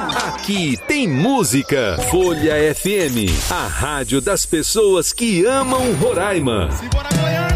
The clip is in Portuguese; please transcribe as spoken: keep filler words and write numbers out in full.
Aqui tem música. Folha F M, a rádio das pessoas que amam Roraima. Simbora, Goiânia!